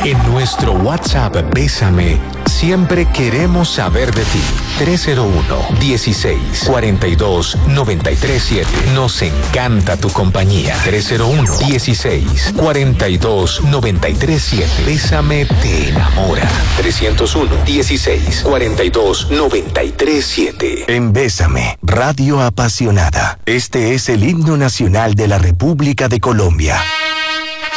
En nuestro WhatsApp Bésame, siempre queremos saber de ti. 301-16-42-937. Nos encanta tu compañía. 301-16-42-937. Bésame te enamora. 301-16-42-937. En Bésame, radio apasionada. Este es el himno nacional de la República de Colombia.